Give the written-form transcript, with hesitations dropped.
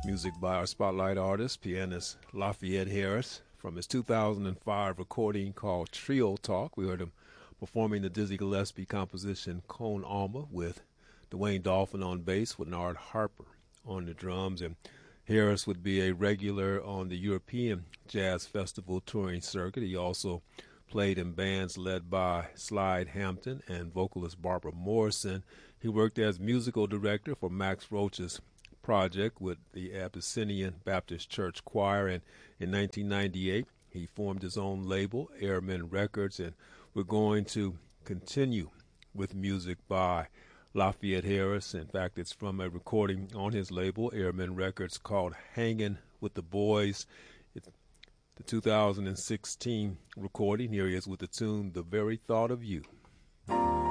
Music by our spotlight artist, pianist Lafayette Harris, from his 2005 recording called Trio Talk. We heard him performing the Dizzy Gillespie composition Cone Alma with Dwayne Dolphin on bass with Nard Harper on the drums. And Harris would be a regular on the European Jazz Festival touring circuit. He also played in bands led by Slide Hampton and vocalist Barbara Morrison. He worked as musical director for Max Roach's project with the Abyssinian Baptist Church Choir, and in 1998 he formed his own label, Airmen Records, and we're going to continue with music by Lafayette Harris. In fact, it's from a recording on his label, Airmen Records, called Hanging with the Boys. It's the 2016 recording. Here he is with the tune The Very Thought of You.